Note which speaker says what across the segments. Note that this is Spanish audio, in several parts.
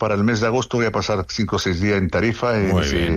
Speaker 1: para el mes de agosto voy a pasar 5 o 6 días en Tarifa, en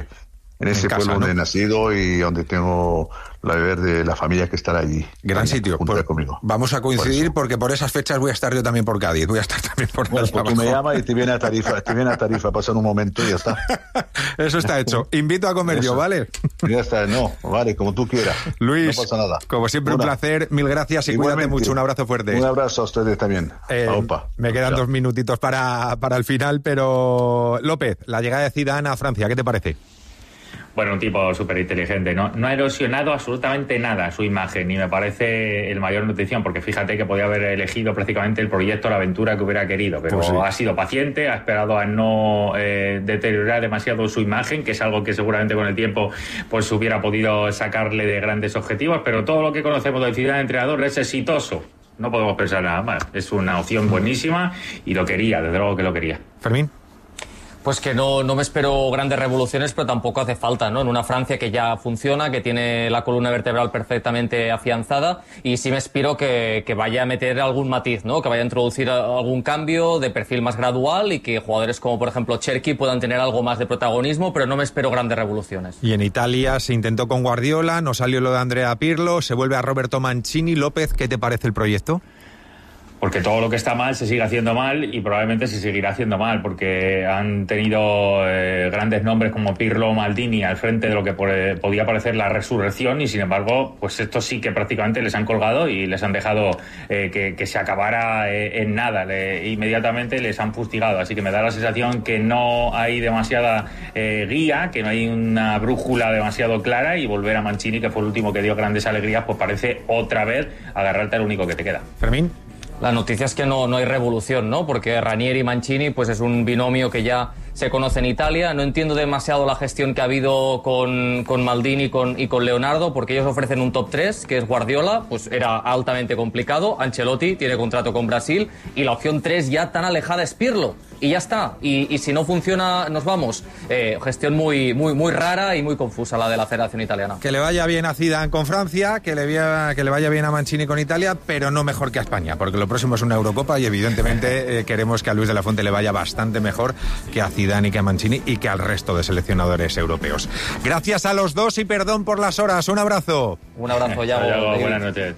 Speaker 1: ese
Speaker 2: casa,
Speaker 1: pueblo donde he
Speaker 2: ¿no?
Speaker 1: nacido y donde tengo la deber de la familia que estará allí.
Speaker 2: Gran sitio.
Speaker 1: Conmigo.
Speaker 2: Vamos a coincidir porque por esas fechas voy a estar yo también por Cádiz. Voy a estar también por
Speaker 1: Bueno,
Speaker 2: allá
Speaker 1: pues tú
Speaker 2: abajo.
Speaker 1: me llamas y te viene a Tarifa, pasar un momento y ya está.
Speaker 2: Eso está hecho. Invito a comer yo, ¿vale?
Speaker 1: Ya está, vale, como tú quieras.
Speaker 2: Luis,
Speaker 1: no pasa nada.
Speaker 2: Como siempre, un placer. Mil gracias y
Speaker 1: Igualmente.
Speaker 2: cuídate mucho. Un abrazo fuerte.
Speaker 1: Un abrazo a ustedes también. Opa.
Speaker 2: Me quedan 2 minutitos para el final, pero López, la llegada de Zidane a Francia, ¿qué te parece?
Speaker 3: Bueno, un tipo súper inteligente. No ha erosionado absolutamente nada su imagen y me parece el mayor notición, porque fíjate que podía haber elegido prácticamente el proyecto, la aventura que hubiera querido, pero
Speaker 2: Pues sí.
Speaker 3: Ha sido paciente, ha esperado a no deteriorar demasiado su imagen, que es algo que seguramente con el tiempo pues hubiera podido sacarle de grandes objetivos, pero todo lo que conocemos del Zidane entrenador es exitoso. No podemos pensar nada más. Es una opción buenísima y lo quería, desde luego que lo quería.
Speaker 2: Fermín.
Speaker 4: Pues que no me espero grandes revoluciones, pero tampoco hace falta, ¿no? En una Francia que ya funciona, que tiene la columna vertebral perfectamente afianzada, y sí me espero que vaya a meter algún matiz, ¿no? Que vaya a introducir algún cambio de perfil más gradual y que jugadores como, por ejemplo, Cherki puedan tener algo más de protagonismo, pero no me espero grandes revoluciones.
Speaker 2: Y en Italia se intentó con Guardiola, no salió lo de Andrea Pirlo, se vuelve a Roberto Mancini. López, ¿qué te parece el proyecto?
Speaker 3: Porque todo lo que está mal se sigue haciendo mal y probablemente se seguirá haciendo mal, porque han tenido grandes nombres como Pirlo o Maldini al frente de lo que podía parecer la resurrección, y sin embargo, pues estos sí que prácticamente les han colgado y les han dejado que se acabara en nada. Inmediatamente les han fustigado, así que me da la sensación que no hay demasiada guía, que no hay una brújula demasiado clara, y volver a Mancini, que fue el último que dio grandes alegrías, pues parece otra vez agarrarte al único que te queda.
Speaker 2: Fermín.
Speaker 4: La noticia es que no hay revolución, ¿no? Porque Ranieri y Mancini pues es un binomio que ya se conoce en Italia. No entiendo demasiado la gestión que ha habido con Maldini y con Leonardo, porque ellos ofrecen un top 3, que es Guardiola, pues era altamente complicado. Ancelotti tiene contrato con Brasil y la opción 3 ya tan alejada es Pirlo. Y ya está. Y si no funciona, nos vamos. Gestión muy rara y muy confusa la de la Federación Italiana.
Speaker 2: Que le vaya bien a Zidane con Francia, que le vaya bien a Mancini con Italia, pero no mejor que a España, porque lo próximo es una Eurocopa y evidentemente queremos que a Luis de la Fuente le vaya bastante mejor que a Zidane y que a Mancini y que al resto de seleccionadores europeos. Gracias a los dos y perdón por las horas. Un abrazo.
Speaker 4: Un abrazo, Yago.
Speaker 3: Buenas noches.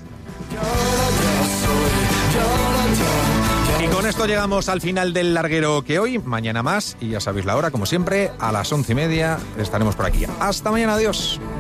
Speaker 2: Y con esto llegamos al final del larguero que hoy, mañana más, y ya sabéis la hora, como siempre, a las 11:30 estaremos por aquí. Hasta mañana, adiós.